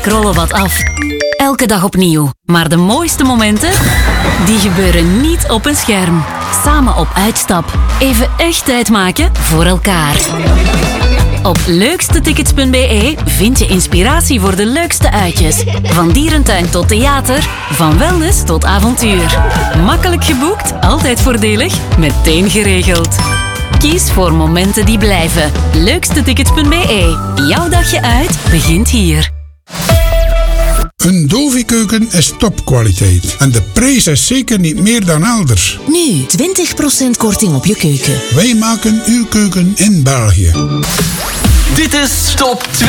scrollen wat af. Elke dag opnieuw. Maar de mooiste momenten, die gebeuren niet op een scherm. Samen op uitstap. Even echt tijd maken voor elkaar. Op leukstetickets.be vind je inspiratie voor de leukste uitjes. Van dierentuin tot theater, van wellness tot avontuur. Makkelijk geboekt, altijd voordelig, meteen geregeld. Kies voor momenten die blijven. Leukstetickets.be. Jouw dagje uit begint hier. Een Dovi-keuken is topkwaliteit. En de prijs is zeker niet meer dan elders. Nu 20% korting op je keuken. Wij maken uw keuken in België. Dit is Top 2.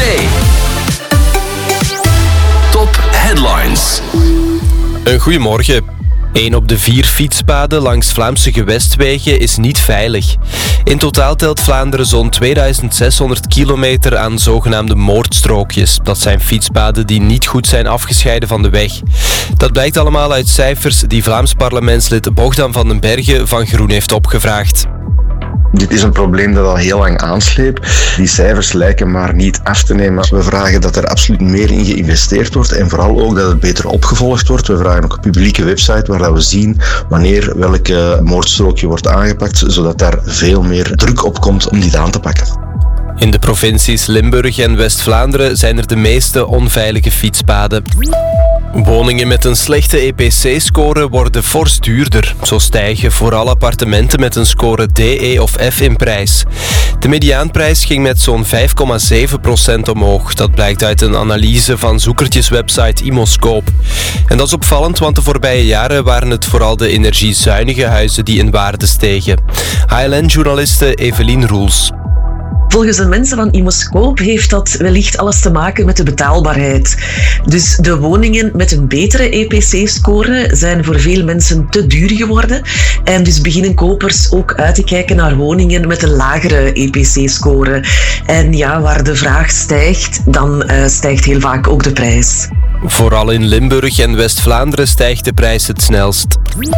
Top Headlines. Een goeiemorgen. 1 op de 4 fietspaden langs Vlaamse gewestwegen is niet veilig. In totaal telt Vlaanderen zo'n 2600 kilometer aan zogenaamde moordstrookjes. Dat zijn fietspaden die niet goed zijn afgescheiden van de weg. Dat blijkt allemaal uit cijfers die Vlaams parlementslid Bogdan van den Bergen van Groen heeft opgevraagd. Dit is een probleem dat al heel lang aansleept. Die cijfers lijken maar niet af te nemen. We vragen dat er absoluut meer in geïnvesteerd wordt en vooral ook dat het beter opgevolgd wordt. We vragen ook een publieke website waar we zien wanneer welke moordstrookje wordt aangepakt, zodat daar veel meer druk op komt om dit aan te pakken. In de provincies Limburg en West-Vlaanderen zijn er de meeste onveilige fietspaden. Woningen met een slechte EPC-score worden fors duurder. Zo stijgen vooral appartementen met een score D, E of F in prijs. De mediaanprijs ging met zo'n 5,7% omhoog. Dat blijkt uit een analyse van zoekertjeswebsite Imoscope. En dat is opvallend, want de voorbije jaren waren het vooral de energiezuinige huizen die in waarde stegen. HLN-journaliste Evelien Roels. Volgens de mensen van Imoscope heeft dat wellicht alles te maken met de betaalbaarheid. Dus de woningen met een betere EPC-score zijn voor veel mensen te duur geworden. En dus beginnen kopers ook uit te kijken naar woningen met een lagere EPC-score. En ja, waar de vraag stijgt, dan stijgt heel vaak ook de prijs. Vooral in Limburg en West-Vlaanderen stijgt de prijs het snelst.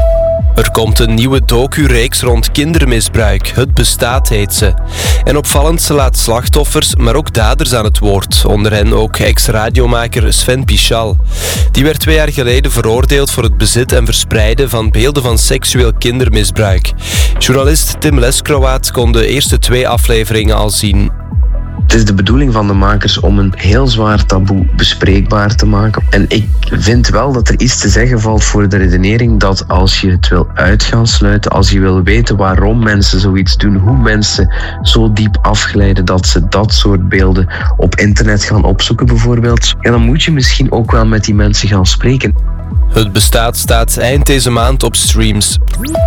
Er komt een nieuwe docu-reeks rond kindermisbruik. Het bestaat, heet ze. En opvallend, ze laat slachtoffers, maar ook daders aan het woord. Onder hen ook ex-radiomaker Sven Pichal. Die werd 2 jaar geleden veroordeeld voor het bezit en verspreiden van beelden van seksueel kindermisbruik. Journalist Tim Leskrowaat kon de eerste 2 afleveringen al zien. Het is de bedoeling van de makers om een heel zwaar taboe bespreekbaar te maken. En ik vind wel dat er iets te zeggen valt voor de redenering dat als je het wil uit gaan sluiten, als je wil weten waarom mensen zoiets doen, hoe mensen zo diep afglijden dat ze dat soort beelden op internet gaan opzoeken bijvoorbeeld, ja, dan moet je misschien ook wel met die mensen gaan spreken. Het bestaat staat eind deze maand op streams.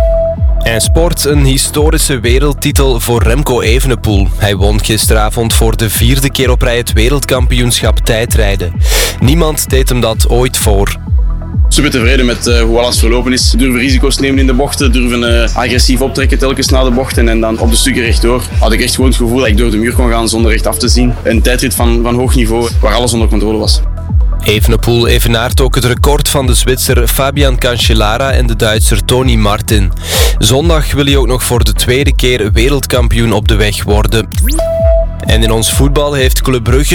En sport, een historische wereldtitel voor Remco Evenepoel. Hij won gisteravond voor de 4e keer op rij het wereldkampioenschap tijdrijden. Niemand deed hem dat ooit voor. Super tevreden met hoe alles verlopen is. Durven risico's nemen in de bochten, durven agressief optrekken telkens na de bochten en dan op de stukken rechtdoor. Had ik echt gewoon het gevoel dat ik door de muur kon gaan zonder recht af te zien. Een tijdrit van hoog niveau waar alles onder controle was. Evenepoel evenaart ook het record van de Zwitser Fabian Cancellara en de Duitser Tony Martin. Zondag wil hij ook nog voor de 2e keer wereldkampioen op de weg worden. En in ons voetbal heeft Club Brugge